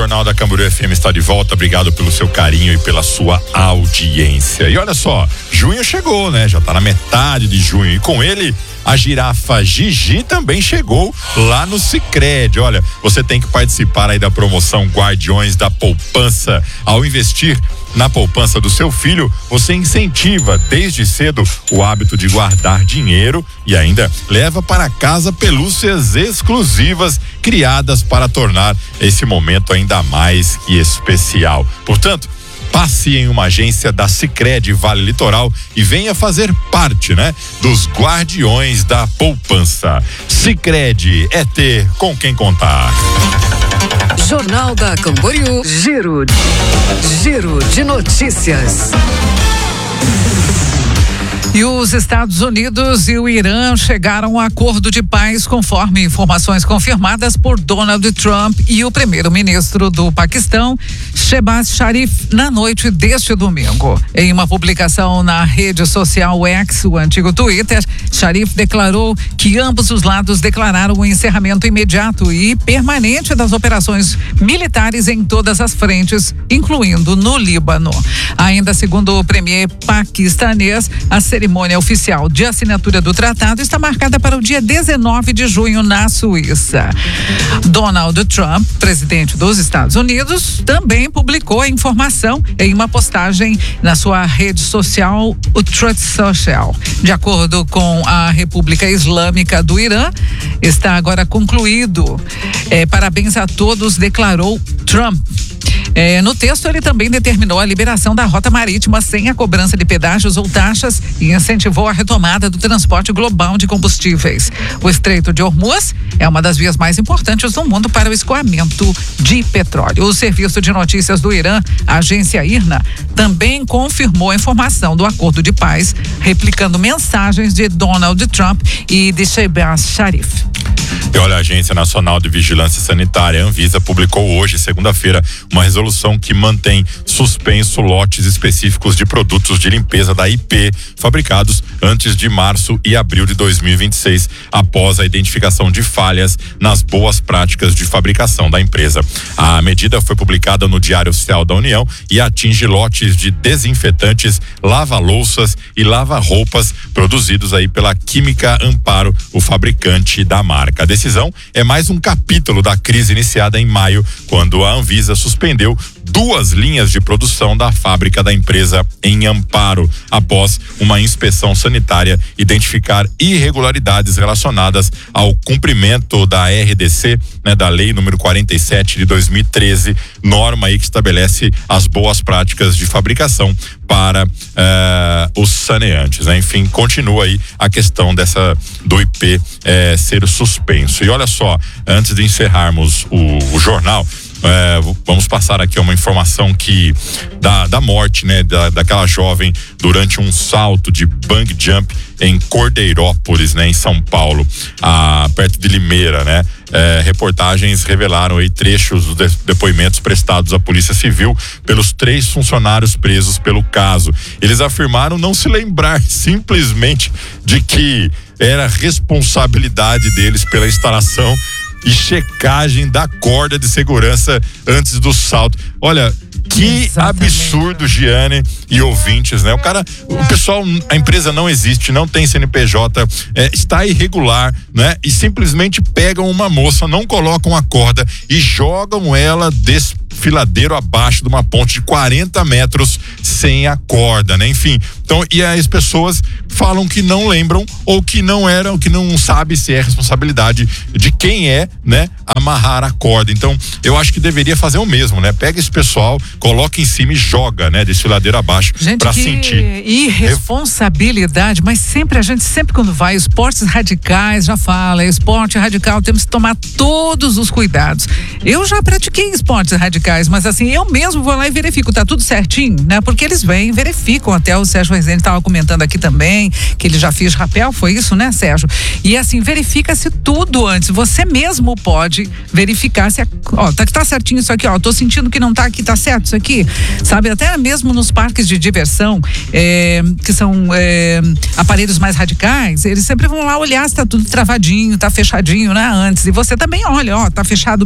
Jornal da Camboriú FM está de volta. Obrigado pelo seu carinho e pela sua audiência. E olha só, junho chegou, né? Já tá na metade de junho e com ele a girafa Gigi também chegou lá no Sicredi. Olha, você tem que participar aí da promoção Guardiões da Poupança. Ao investir na poupança do seu filho, você incentiva desde cedo o hábito de guardar dinheiro e ainda leva para casa pelúcias exclusivas criadas para tornar esse momento ainda mais que especial. Portanto, passe em uma agência da Sicredi Vale Litoral e venha fazer parte, né, dos Guardiões da Poupança. Sicredi é ter com quem contar. Jornal da Camboriú, Giro de notícias. E os Estados Unidos e o Irã chegaram a um acordo de paz conforme informações confirmadas por Donald Trump e o primeiro-ministro do Paquistão, Shehbaz Sharif, na noite deste domingo. Em uma publicação na rede social X, o antigo Twitter, Sharif declarou que ambos os lados declararam o encerramento imediato e permanente das operações militares em todas as frentes, incluindo no Líbano. Ainda segundo o premier paquistanês, a cerimônia oficial de assinatura do tratado está marcada para o dia 19 de junho na Suíça. Donald Trump, presidente dos Estados Unidos, também publicou a informação em uma postagem na sua rede social, o Truth Social. De acordo com a República Islâmica do Irã, está agora concluído. Parabéns a todos, declarou Trump. No texto, ele também determinou a liberação da rota marítima sem a cobrança de pedágios ou taxas e incentivou a retomada do transporte global de combustíveis. O Estreito de Hormuz é uma das vias mais importantes do mundo para o escoamento de petróleo. O Serviço de Notícias do Irã, a agência IRNA, também confirmou a informação do acordo de paz, replicando mensagens de Donald Trump e de Shehbaz Sharif. E olha, a Agência Nacional de Vigilância Sanitária, Anvisa, publicou hoje, segunda-feira, uma resolução que mantém suspenso lotes específicos de produtos de limpeza da IP fabricados antes de março e abril de 2026, após a identificação de falhas nas boas práticas de fabricação da empresa. A medida foi publicada no Diário Oficial da União e atinge lotes de desinfetantes, lava-louças e lava-roupas produzidos aí pela Química Amparo, o fabricante da marca. A decisão é mais um capítulo da crise iniciada em maio, quando a Anvisa suspendeu 2 linhas de produção da fábrica da empresa em Amparo, após uma inspeção sanitária identificar irregularidades relacionadas ao cumprimento da RDC, né, da Lei número 47 de 2013, norma aí que estabelece as boas práticas de fabricação para os saneantes, né? Enfim, continua aí a questão do IP ser suspenso. E olha só, antes de encerrarmos o jornal, vamos passar aqui uma informação que da morte, né, daquela jovem durante um salto de bungee jump em Cordeirópolis, né, em São Paulo, perto de Limeira, né? Reportagens revelaram aí trechos dos depoimentos prestados à Polícia Civil pelos 3 funcionários presos pelo caso. Eles afirmaram não se lembrar simplesmente de que era responsabilidade deles pela instalação e checagem da corda de segurança antes do salto. Olha, que exatamente absurdo, Giane e ouvintes, né? O pessoal, a empresa não existe, não tem CNPJ, está irregular, né? E simplesmente pegam uma moça, não colocam a corda e jogam ela desfiladeiro abaixo de uma ponte de 40 metros sem a corda, né? Enfim, então, e aí as pessoas falam que não lembram ou que não sabe se é responsabilidade de quem é, né, amarrar a corda. Então, eu acho que deveria fazer o mesmo, né? Pega esse pessoal, coloca em cima e joga, né, desfiladeiro abaixo para sentir. Irresponsabilidade, mas a gente sempre quando vai esportes radicais, já fala, esporte radical, temos que tomar todos os cuidados. Eu já pratiquei esportes radicais, mas assim, eu mesmo vou lá e verifico, tá tudo certinho, né? Porque eles vêm, verificam, até o Sérgio Rezende estava comentando aqui também, que ele já fez rapel, foi isso, né, Sérgio? E assim, verifica-se tudo antes, você mesmo pode verificar se, tá certinho isso aqui, tô sentindo que não tá aqui, tá certo isso aqui, sabe? Até mesmo nos parques de diversão, que são aparelhos mais radicais, eles sempre vão lá olhar se tá tudo travadinho, tá fechadinho, né, antes, e você também olha, tá fechado o meu aqui,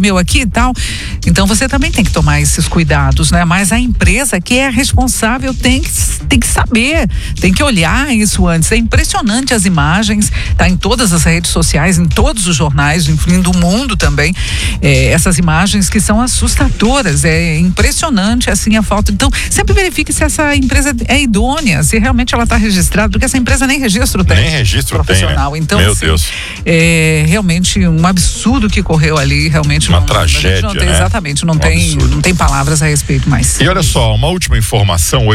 e tal. Então você também tem que tomar esses cuidados, né? Mas a empresa que é responsável tem que saber, tem que olhar isso antes. É impressionante as imagens, tá em todas as redes sociais, em todos os jornais, incluindo o mundo também, essas imagens que são assustadoras, é impressionante assim a falta. Então, sempre verifique se essa empresa é idônea, se realmente ela está registrada, porque essa empresa nem registro tem. Nem registro profissional. tem, né? Então, meu assim, Deus. É realmente um absurdo que correu ali, realmente uma tragédia, não tem, né? exatamente, não tem palavras a respeito mais. E olha só, uma última informação,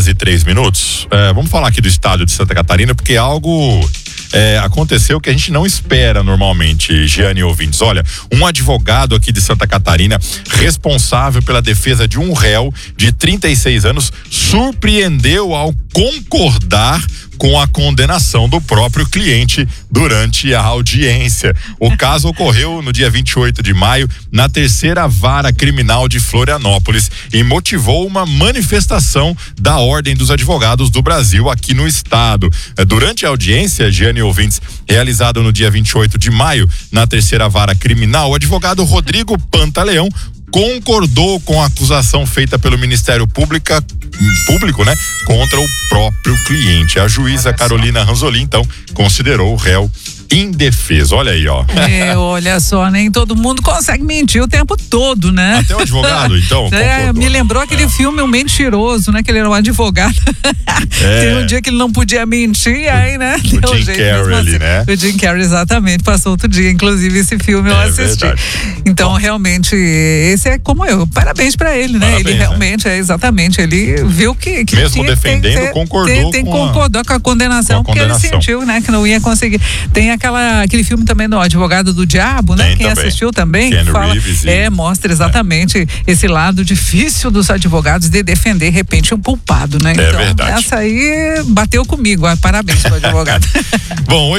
8h03. Vamos falar aqui do estado de Santa Catarina, porque algo aconteceu que a gente não espera normalmente, Giane e ouvintes. Olha, um advogado aqui de Santa Catarina, responsável pela defesa de um réu de 36 anos, surpreendeu ao concordar com a condenação do próprio cliente durante a audiência. O caso ocorreu no dia 28 de maio, na terceira vara criminal de Florianópolis, e motivou uma manifestação da Ordem dos Advogados do Brasil aqui no estado. Durante a audiência, Giane e ouvintes, realizada no dia 28 de maio, na terceira vara criminal, o advogado Rodrigo Pantaleão concordou com a acusação feita pelo Ministério Público, né, contra o próprio cliente. A juíza Carolina Ranzolin, então, considerou o réu indefeso. Olha aí, ó. Olha só, nem todo mundo consegue mentir o tempo todo, né? Até o advogado, então. Me lembrou aquele filme O Mentiroso, né? Que ele era um advogado. Tem um dia que ele não podia mentir, aí, né? O Jim Carrey ali, né? O Jim Carrey, exatamente, passou outro dia. Inclusive, esse filme eu assisti. Verdade. Então, realmente, esse é como eu. Parabéns pra ele, né? Parabéns, ele realmente, né? Ele viu que mesmo defendendo, concordou concordou com a condenação, porque ele sentiu, né? Que não ia conseguir. Tem aquele filme também do Advogado do Diabo, né? Quem também assistiu também fala, mostra exatamente esse lado difícil dos advogados de defender, de repente, um culpado, né? Então, verdade. Essa aí bateu comigo. Parabéns pro advogado. Bom,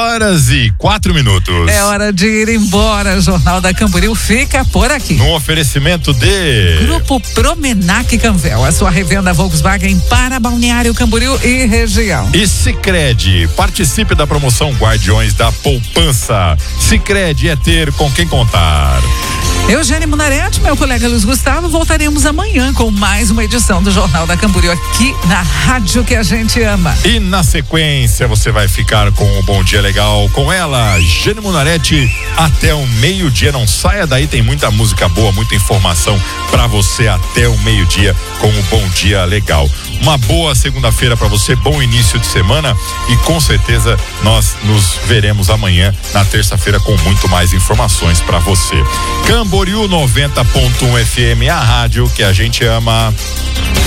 8h04. É hora de ir embora. O Jornal da Camboriú fica por aqui. No oferecimento de Grupo Promenac Canvel, a sua revenda Volkswagen para Balneário Camboriú e região. E Sicredi, participe da promoção Guardiões da Poupança. Sicredi é ter com quem contar. Eugênio Munarete, meu colega Luiz Gustavo, voltaremos amanhã com mais uma edição do Jornal da Camboriú aqui na rádio que a gente ama. E na sequência você vai ficar com o Bom Dia Legal com ela, Eugênio Munarete, até o meio-dia. Não saia daí, tem muita música boa, muita informação pra você até o meio-dia com o Bom Dia Legal. Uma boa segunda-feira pra você, bom início de semana e com certeza nós nos veremos amanhã na terça-feira com muito mais informações pra você. Camboriú 90.1 FM, a rádio que a gente ama.